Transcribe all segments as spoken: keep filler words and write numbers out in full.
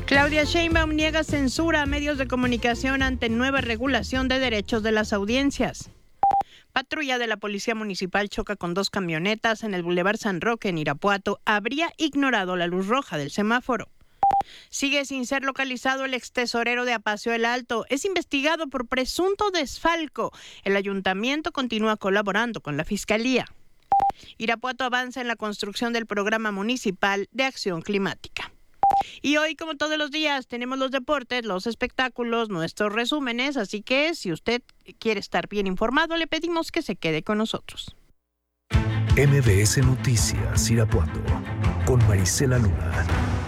Claudia Sheinbaum niega censura a medios de comunicación ante nueva regulación de derechos de las audiencias. Patrulla de la Policía Municipal choca con dos camionetas en el Boulevard San Roque en Irapuato. Habría ignorado la luz roja del semáforo. Sigue sin ser localizado el extesorero de Apacio el Alto. Es investigado por presunto desfalco. El ayuntamiento continúa colaborando con la Fiscalía. Irapuato avanza en la construcción del programa municipal de acción climática. Y hoy, como todos los días, tenemos los deportes, los espectáculos, nuestros resúmenes, así que si usted quiere estar bien informado, le pedimos que se quede con nosotros. M B S Noticias Irapuato, con Marisela Luna.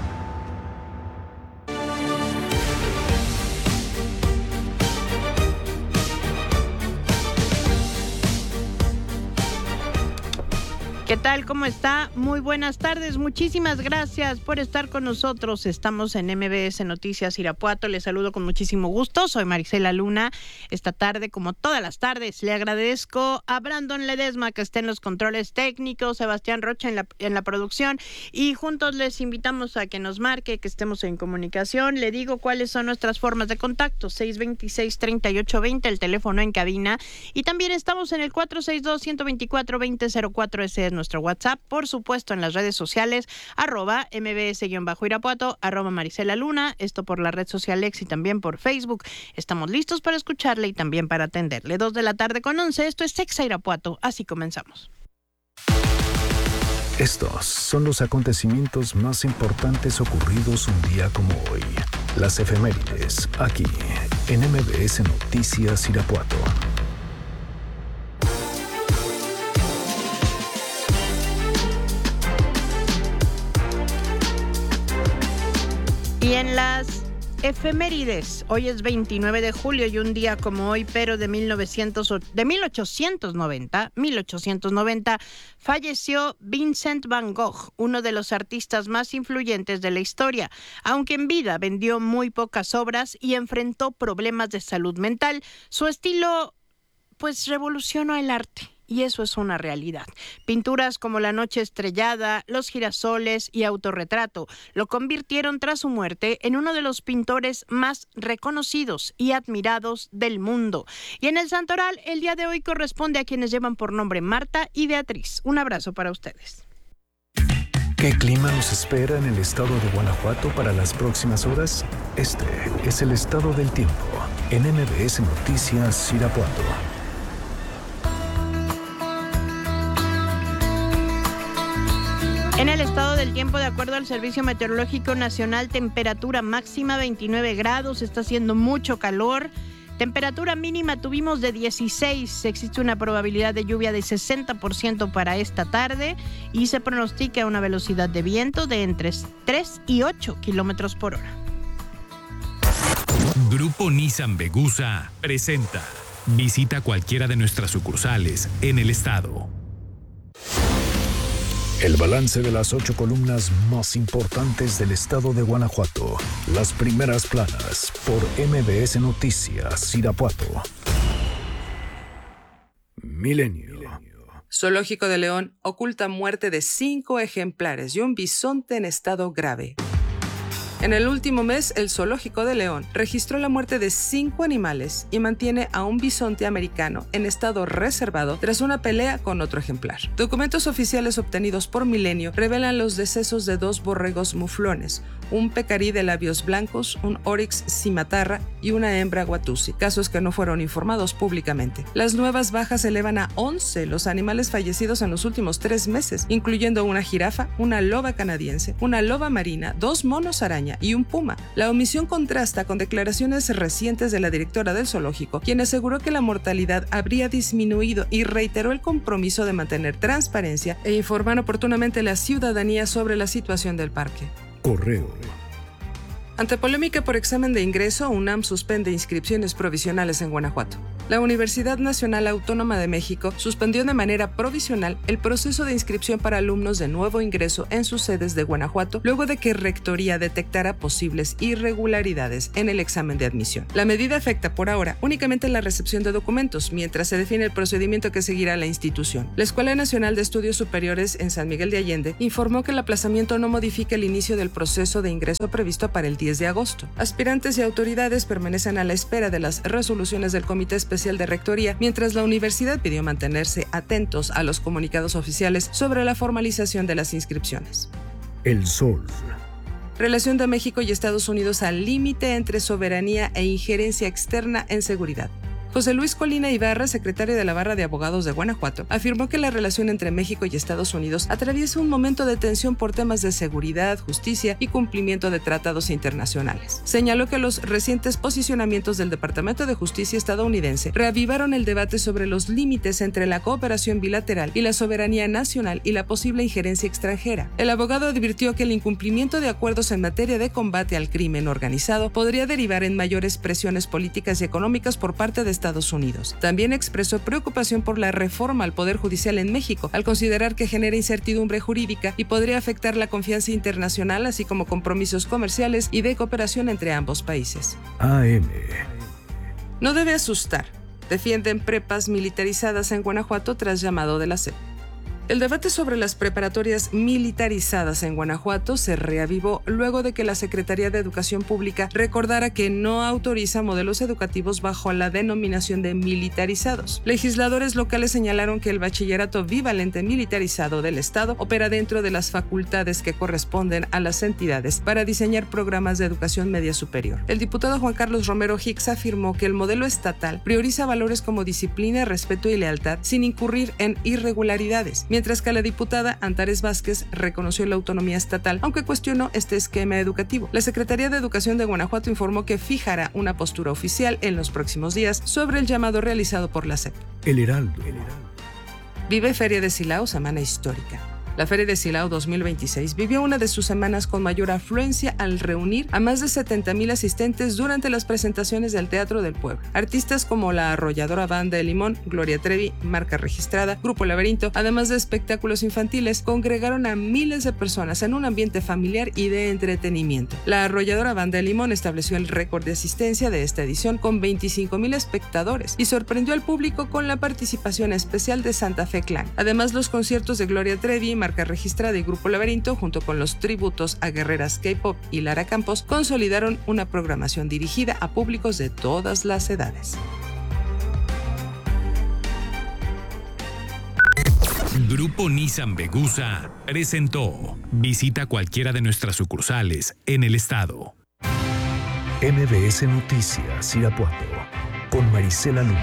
¿Qué tal? ¿Cómo está? Muy buenas tardes. Muchísimas gracias por estar con nosotros. Estamos en M B S Noticias Irapuato. Les saludo con muchísimo gusto. Soy Marisela Luna. Esta tarde, como todas las tardes, le agradezco a Brandon Ledesma, que está en los controles técnicos, Sebastián Rocha en la, en la producción, y juntos les invitamos a que nos marque, que estemos en comunicación. Le digo cuáles son nuestras formas de contacto: seis dos seis, tres ocho dos cero, el teléfono en cabina, y también estamos en el cuatro seis dos, uno dos cuatro, dos cero cero cuatro, ese es nuestro WhatsApp, por supuesto en las redes sociales, arroba mbs-irapuato, arroba Marisela Luna, esto por la red social X y también por Facebook. Estamos listos para escucharle y también para atenderle. Dos de la tarde con once, esto es Exa Irapuato, así comenzamos. Estos son los acontecimientos más importantes ocurridos un día como hoy. Las efemérides, aquí, en M B S Noticias Irapuato. Y en las efemérides, hoy es veintinueve de julio y un día como hoy, pero de, mil novecientos, de mil ochocientos noventa, mil ochocientos noventa, falleció Vincent Van Gogh, uno de los artistas más influyentes de la historia. Aunque en vida vendió muy pocas obras y enfrentó problemas de salud mental, su estilo pues revolucionó el arte. Y eso es una realidad. Pinturas como La Noche Estrellada, Los Girasoles y Autorretrato lo convirtieron tras su muerte en uno de los pintores más reconocidos y admirados del mundo. Y en el Santoral, el día de hoy corresponde a quienes llevan por nombre Marta y Beatriz. Un abrazo para ustedes. ¿Qué clima nos espera en el estado de Guanajuato para las próximas horas? Este es el estado del tiempo en M B S Noticias Irapuato. En el estado del tiempo, de acuerdo al Servicio Meteorológico Nacional, temperatura máxima veintinueve grados, está haciendo mucho calor. Temperatura mínima tuvimos de dieciséis, existe una probabilidad de lluvia de sesenta por ciento para esta tarde y se pronostica una velocidad de viento de entre tres y ocho kilómetros por hora. Grupo Nissan Vegusa presenta. Visita cualquiera de nuestras sucursales en el estado. El balance de las ocho columnas más importantes del estado de Guanajuato. Las primeras planas por M B S Noticias Irapuato. Milenio. Zoológico de León oculta muerte de cinco ejemplares y un bisonte en estado grave. En el último mes, el Zoológico de León registró la muerte de cinco animales y mantiene a un bisonte americano en estado reservado tras una pelea con otro ejemplar. Documentos oficiales obtenidos por Milenio revelan los decesos de dos borregos muflones, un pecarí de labios blancos, un oryx cimatarra y una hembra watusi, casos que no fueron informados públicamente. Las nuevas bajas elevan a once los animales fallecidos en los últimos tres meses, incluyendo una jirafa, una loba canadiense, una loba marina, dos monos araña y un puma. La omisión contrasta con declaraciones recientes de la directora del zoológico, quien aseguró que la mortalidad habría disminuido y reiteró el compromiso de mantener transparencia e informar oportunamente a la ciudadanía sobre la situación del parque. Correo. Ante polémica por examen de ingreso, UNAM suspende inscripciones provisionales en Guanajuato. La Universidad Nacional Autónoma de México suspendió de manera provisional el proceso de inscripción para alumnos de nuevo ingreso en sus sedes de Guanajuato, luego de que Rectoría detectara posibles irregularidades en el examen de admisión. La medida afecta por ahora únicamente la recepción de documentos, mientras se define el procedimiento que seguirá la institución. La Escuela Nacional de Estudios Superiores en San Miguel de Allende informó que el aplazamiento no modifica el inicio del proceso de ingreso previsto para el diez de agosto. Aspirantes y autoridades permanecen a la espera de las resoluciones del Comité Especial de Rectoría, mientras la universidad pidió mantenerse atentos a los comunicados oficiales sobre la formalización de las inscripciones. El Sol. Relación de México y Estados Unidos al límite entre soberanía e injerencia externa en seguridad. José Luis Colina Ibarra, secretario de la Barra de Abogados de Guanajuato, afirmó que la relación entre México y Estados Unidos atraviesa un momento de tensión por temas de seguridad, justicia y cumplimiento de tratados internacionales. Señaló que los recientes posicionamientos del Departamento de Justicia estadounidense reavivaron el debate sobre los límites entre la cooperación bilateral y la soberanía nacional y la posible injerencia extranjera. El abogado advirtió que el incumplimiento de acuerdos en materia de combate al crimen organizado podría derivar en mayores presiones políticas y económicas por parte de Estados Unidos. También expresó preocupación por la reforma al Poder Judicial en México, al considerar que genera incertidumbre jurídica y podría afectar la confianza internacional, así como compromisos comerciales y de cooperación entre ambos países. A M. No debe asustar. Defienden prepas militarizadas en Guanajuato tras llamado de la S E P. El debate sobre las preparatorias militarizadas en Guanajuato se reavivó luego de que la Secretaría de Educación Pública recordara que no autoriza modelos educativos bajo la denominación de militarizados. Legisladores locales señalaron que el bachillerato bivalente militarizado del Estado opera dentro de las facultades que corresponden a las entidades para diseñar programas de educación media superior. El diputado Juan Carlos Romero Hicks afirmó que el modelo estatal prioriza valores como disciplina, respeto y lealtad sin incurrir en irregularidades, mientras que la diputada Antares Vázquez reconoció la autonomía estatal, aunque cuestionó este esquema educativo. La Secretaría de Educación de Guanajuato informó que fijará una postura oficial en los próximos días sobre el llamado realizado por la S E P. El Heraldo. Vive Feria de Silao, semana histórica. La Feria de Silao dos mil veintiséis vivió una de sus semanas con mayor afluencia al reunir a más de setenta mil asistentes durante las presentaciones del Teatro del Pueblo. Artistas como la arrolladora Banda de Limón, Gloria Trevi, Marca Registrada, Grupo Laberinto, además de espectáculos infantiles, congregaron a miles de personas en un ambiente familiar y de entretenimiento. La arrolladora Banda de Limón estableció el récord de asistencia de esta edición con veinticinco mil espectadores y sorprendió al público con la participación especial de Santa Fe Clan. Además, los conciertos de Gloria Trevi, Marca Registrada y Grupo Laberinto, junto con los tributos a guerreras K-pop y Lara Campos, consolidaron una programación dirigida a públicos de todas las edades. Grupo Nissan Vegusa presentó. Visita cualquiera de nuestras sucursales en el estado. M B S Noticias Irapuato con Marisela Luna.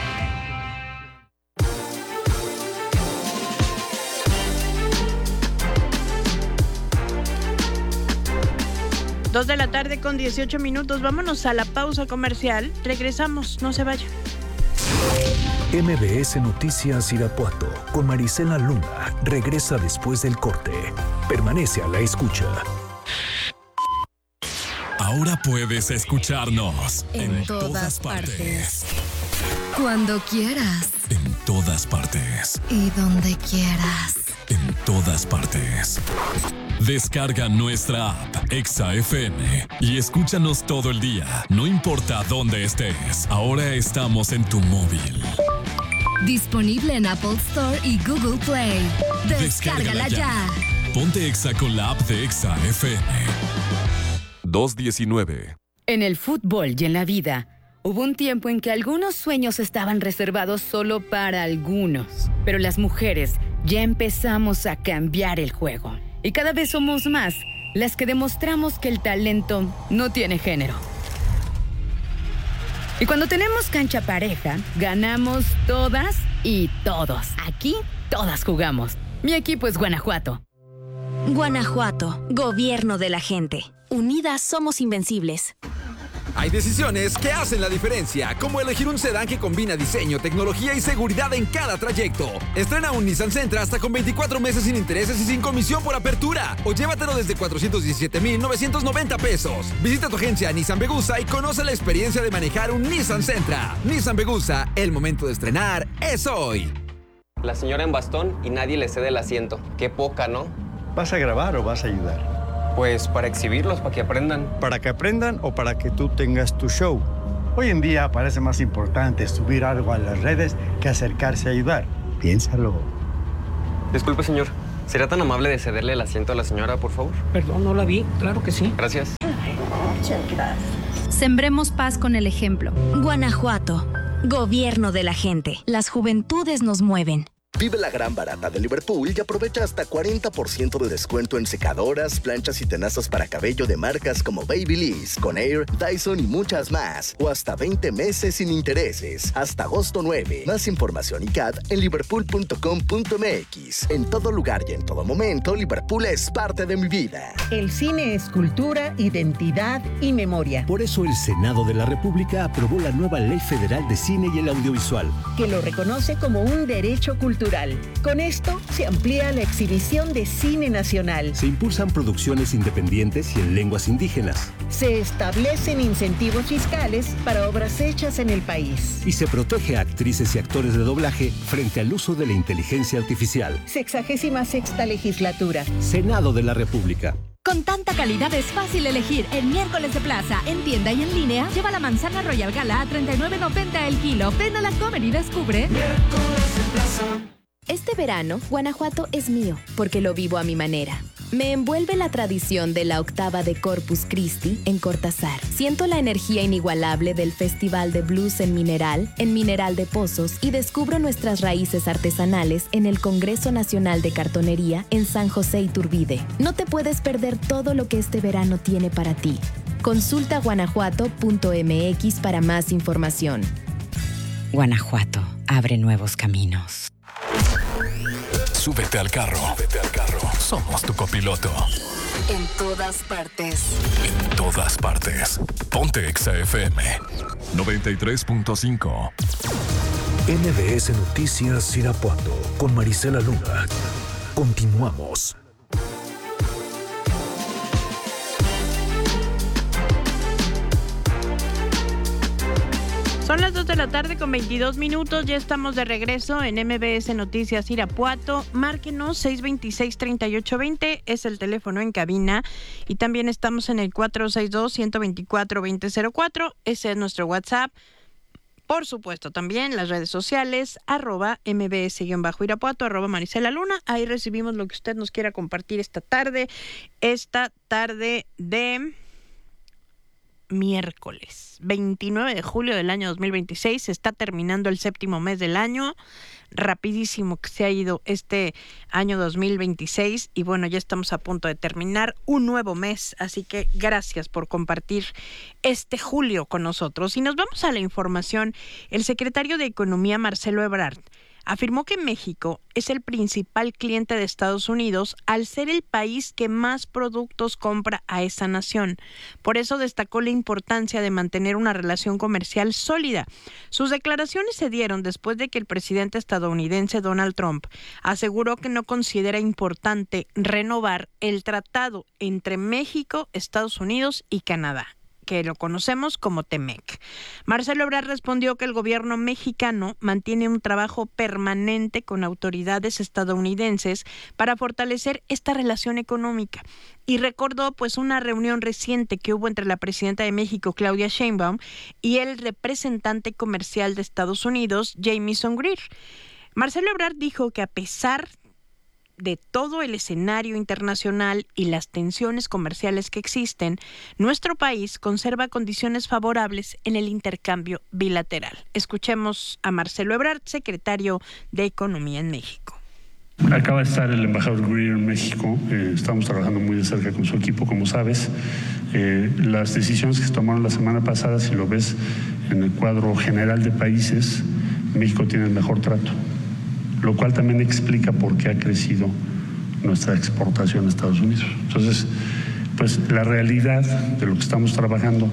Dos de la tarde con dieciocho minutos. Vámonos a la pausa comercial. Regresamos, no se vayan. M B S Noticias Irapuato con Marisela Luna regresa después del corte. Permanece a la escucha. Ahora puedes escucharnos en, en todas, todas partes. partes. Cuando quieras. En todas partes. Y donde quieras. En todas partes. Descarga nuestra app Exa F M y escúchanos todo el día, no importa dónde estés. Ahora estamos en tu móvil. Disponible en Apple Store y Google Play. Descárgala, Descárgala ya. ya. Ponte Exa con la app de Exa F M. dos diecinueve. En el fútbol y en la vida, hubo un tiempo en que algunos sueños estaban reservados solo para algunos. Pero las mujeres ya empezamos a cambiar el juego. Y cada vez somos más las que demostramos que el talento no tiene género. Y cuando tenemos cancha pareja, ganamos todas y todos. Aquí, todas jugamos. Mi equipo es Guanajuato. Guanajuato, gobierno de la gente. Unidas somos invencibles. Hay decisiones que hacen la diferencia, como elegir un sedán que combina diseño, tecnología y seguridad en cada trayecto. Estrena un Nissan Sentra hasta con veinticuatro meses sin intereses y sin comisión por apertura. O llévatelo desde cuatrocientos diecisiete mil novecientos noventa pesos. Visita tu agencia Nissan Vegusa y conoce la experiencia de manejar un Nissan Sentra. Nissan Vegusa, el momento de estrenar es hoy. La señora en bastón y nadie le cede el asiento. Qué poca, ¿no? ¿Vas a grabar o vas a ayudar? Pues para exhibirlos, para que aprendan. ¿Para que aprendan o para que tú tengas tu show? Hoy en día parece más importante subir algo a las redes que acercarse a ayudar. Piénsalo. Disculpe, señor. ¿Sería tan amable de cederle el asiento a la señora, por favor? Perdón, no la vi. Claro que sí. Gracias. Muchas gracias. Sembremos paz con el ejemplo. Guanajuato. Gobierno de la gente. Las juventudes nos mueven. Vive la gran barata de Liverpool y aprovecha hasta cuarenta por ciento de descuento en secadoras, planchas y tenazas para cabello de marcas como Babyliss, Conair, Dyson y muchas más. O hasta veinte meses sin intereses. Hasta agosto nueve. Más información y C A D en liverpool punto com punto m x. En todo lugar y en todo momento, Liverpool es parte de mi vida. El cine es cultura, identidad y memoria. Por eso el Senado de la República aprobó la nueva Ley Federal de Cine y el Audiovisual, que lo reconoce como un derecho cultural. Con esto se amplía la exhibición de cine nacional. Se impulsan producciones independientes y en lenguas indígenas. Se establecen incentivos fiscales para obras hechas en el país. Y se protege a actrices y actores de doblaje frente al uso de la inteligencia artificial. Sexagésima sexta legislatura. Senado de la República. Con tanta calidad es fácil elegir. El miércoles de plaza, en tienda y en línea, lleva la manzana Royal Gala a treinta y nueve noventa el kilo. Ven a la Comer y descubre. Miércoles de plaza. Este verano, Guanajuato es mío, porque lo vivo a mi manera. Me envuelve la tradición de la octava de Corpus Christi en Cortázar. Siento la energía inigualable del Festival de Blues en Mineral, en Mineral de Pozos, y descubro nuestras raíces artesanales en el Congreso Nacional de Cartonería en San José Iturbide. No te puedes perder todo lo que este verano tiene para ti. Consulta guanajuato punto m x para más información. Guanajuato abre nuevos caminos. Súbete al carro. Súbete al carro. Somos tu copiloto. En todas partes. En todas partes. Ponte Exa F M noventa y tres punto cinco. M B S Noticias Irapuato con Marisela Luna. Continuamos. Son las dos de la tarde con veintidós minutos, ya estamos de regreso en M B S Noticias Irapuato. Márquenos seis dos seis, tres ocho dos cero, es el teléfono en cabina, y también estamos en el cuatro seis dos, uno dos cuatro, dos cero cero cuatro, ese es nuestro WhatsApp. Por supuesto, también las redes sociales, arroba mbs-irapuato, arroba Marisela Luna. Ahí recibimos lo que usted nos quiera compartir esta tarde, esta tarde de miércoles veintinueve de julio del año dos mil veintiséis. Se está terminando el séptimo mes del año. Rapidísimo que se ha ido este año dos mil veintiséis, y bueno, ya estamos a punto de terminar un nuevo mes, así que gracias por compartir este julio con nosotros. Y nos vamos a la información. El secretario de Economía, Marcelo Ebrard, afirmó que México es el principal cliente de Estados Unidos al ser el país que más productos compra a esa nación. Por eso destacó la importancia de mantener una relación comercial sólida. Sus declaraciones se dieron después de que el presidente estadounidense Donald Trump aseguró que no considera importante renovar el tratado entre México, Estados Unidos y Canadá, que lo conocemos como TEMEC. Marcelo Ebrard respondió que el gobierno mexicano mantiene un trabajo permanente con autoridades estadounidenses para fortalecer esta relación económica, y recordó pues una reunión reciente que hubo entre la presidenta de México, Claudia Sheinbaum, y el representante comercial de Estados Unidos, Jamieson Greer. Marcelo Ebrard dijo que a pesar de todo el escenario internacional y las tensiones comerciales que existen, nuestro país conserva condiciones favorables en el intercambio bilateral. Escuchemos a Marcelo Ebrard, secretario de Economía en México. Acaba de estar el embajador Greer en México. Eh, estamos trabajando muy de cerca con su equipo, como sabes. Eh, las decisiones que se tomaron la semana pasada, si lo ves en el cuadro general de países, México tiene el mejor trato, lo cual también explica por qué ha crecido nuestra exportación a Estados Unidos. Entonces, pues la realidad de lo que estamos trabajando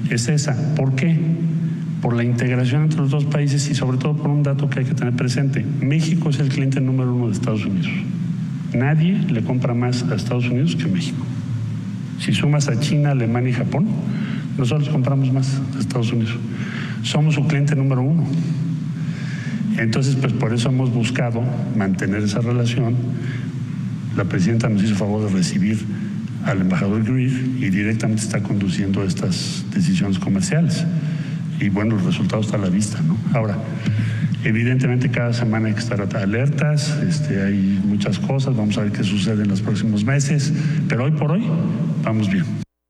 es esa. ¿Por qué? Por la integración entre los dos países y sobre todo por un dato que hay que tener presente. México es el cliente número uno de Estados Unidos. Nadie le compra más a Estados Unidos que México. Si sumas a China, Alemania y Japón, nosotros compramos más a Estados Unidos. Somos su cliente número uno. Entonces, pues por eso hemos buscado mantener esa relación. La presidenta nos hizo favor de recibir al embajador Greer y directamente está conduciendo estas decisiones comerciales. Y bueno, los resultados están a la vista, ¿no? Ahora, evidentemente cada semana hay que estar alertas, este, hay muchas cosas, vamos a ver qué sucede en los próximos meses, pero hoy por hoy vamos bien.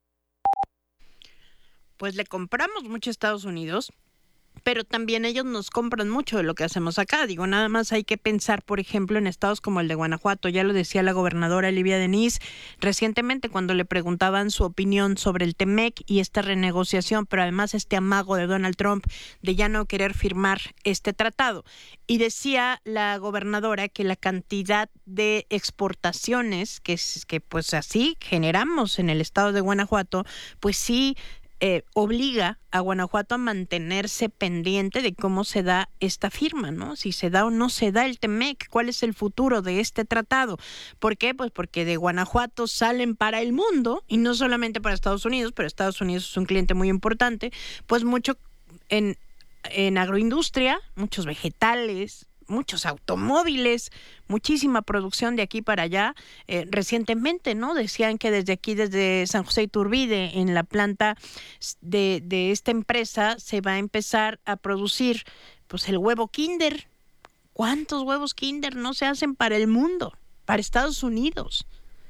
Pues le compramos mucho a Estados Unidos, pero también ellos nos compran mucho de lo que hacemos acá. Digo, nada más hay que pensar, por ejemplo, en estados como el de Guanajuato. Ya lo decía la gobernadora Livia Denis recientemente cuando le preguntaban su opinión sobre el T-MEC y esta renegociación, pero además este amago de Donald Trump de ya no querer firmar este tratado. Y decía la gobernadora que la cantidad de exportaciones que, que pues así generamos en el estado de Guanajuato, pues sí, Eh, obliga a Guanajuato a mantenerse pendiente de cómo se da esta firma, ¿no? Si se da o no se da el T-MEC, cuál es el futuro de este tratado. ¿Por qué? Pues porque de Guanajuato salen para el mundo, y no solamente para Estados Unidos, pero Estados Unidos es un cliente muy importante, pues mucho en, en agroindustria, muchos vegetales, muchos automóviles, muchísima producción de aquí para allá. Eh, recientemente, ¿no? Decían que desde aquí, desde San José Iturbide, en la planta de, de esta empresa, se va a empezar a producir pues el huevo Kinder. ¿Cuántos huevos Kinder no se hacen para el mundo? Para Estados Unidos.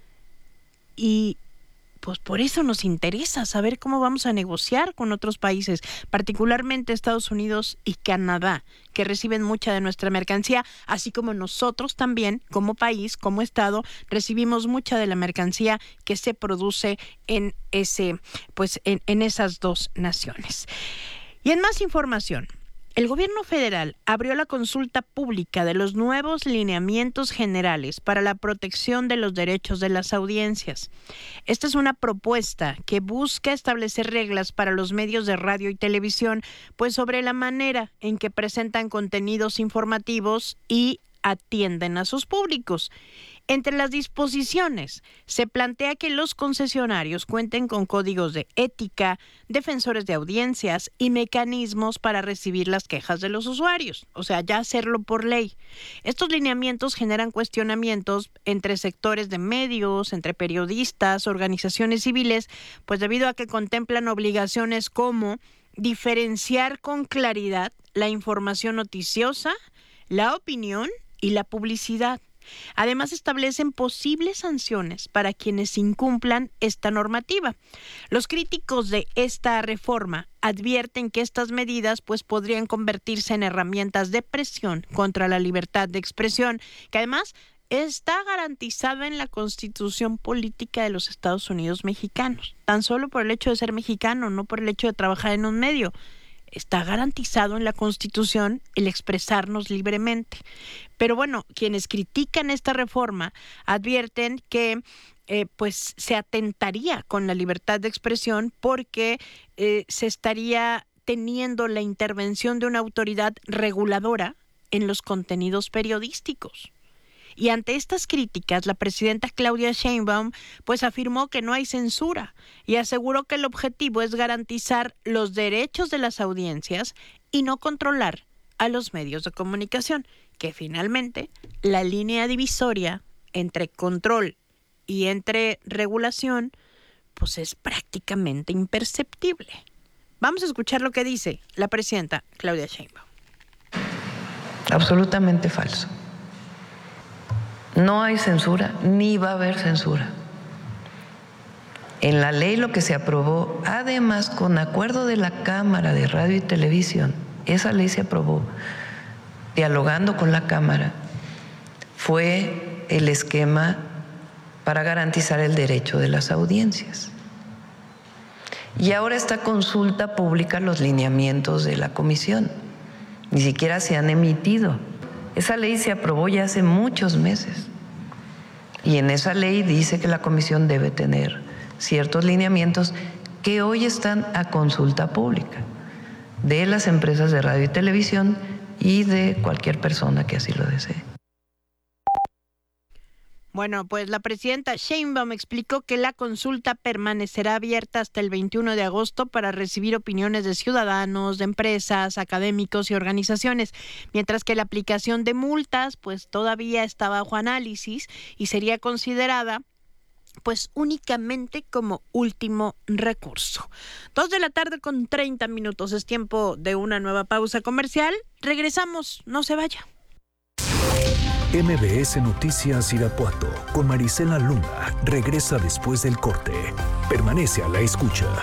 Y pues por eso nos interesa saber cómo vamos a negociar con otros países, particularmente Estados Unidos y Canadá, que reciben mucha de nuestra mercancía, así como nosotros también, como país, como Estado, recibimos mucha de la mercancía que se produce en ese, pues en, en esas dos naciones. Y en más información, el gobierno federal abrió la consulta pública de los nuevos lineamientos generales para la protección de los derechos de las audiencias. Esta es una propuesta que busca establecer reglas para los medios de radio y televisión, pues sobre la manera en que presentan contenidos informativos y atienden a sus públicos. Entre las disposiciones, se plantea que los concesionarios cuenten con códigos de ética, defensores de audiencias y mecanismos para recibir las quejas de los usuarios, o sea, ya hacerlo por ley. Estos lineamientos generan cuestionamientos entre sectores de medios, entre periodistas, organizaciones civiles, pues debido a que contemplan obligaciones como diferenciar con claridad la información noticiosa, la opinión y la publicidad. Además, establecen posibles sanciones para quienes incumplan esta normativa. Los críticos de esta reforma advierten que estas medidas pues, podrían convertirse en herramientas de presión contra la libertad de expresión, que además está garantizada en la Constitución Política de los Estados Unidos Mexicanos, tan solo por el hecho de ser mexicano, no por el hecho de trabajar en un medio. Está garantizado en la Constitución el expresarnos libremente. Pero bueno, quienes critican esta reforma advierten que eh, pues se atentaría con la libertad de expresión porque eh, se estaría teniendo la intervención de una autoridad reguladora en los contenidos periodísticos. Y ante estas críticas, la presidenta Claudia Sheinbaum pues afirmó que no hay censura y aseguró que el objetivo es garantizar los derechos de las audiencias y no controlar a los medios de comunicación, que finalmente la línea divisoria entre control y entre regulación pues es prácticamente imperceptible. Vamos a escuchar lo que dice la presidenta Claudia Sheinbaum. Absolutamente falso. No hay censura, ni va a haber censura. En la ley lo que se aprobó, además con acuerdo de la Cámara de Radio y Televisión, esa ley se aprobó dialogando con la Cámara, fue el esquema para garantizar el derecho de las audiencias. Y ahora esta consulta pública los lineamientos de la comisión, ni siquiera se han emitido. Esa ley se aprobó ya hace muchos meses y en esa ley dice que la comisión debe tener ciertos lineamientos que hoy están a consulta pública de las empresas de radio y televisión y de cualquier persona que así lo desee. Bueno, pues la presidenta Sheinbaum explicó que la consulta permanecerá abierta hasta el veintiuno de agosto para recibir opiniones de ciudadanos, de empresas, académicos y organizaciones, mientras que la aplicación de multas pues todavía está bajo análisis y sería considerada pues únicamente como último recurso. Dos de la tarde con treinta minutos, es tiempo de una nueva pausa comercial. Regresamos, no se vaya. M B S Noticias Irapuato con Marisela Luna regresa después del corte. Permanece a la escucha.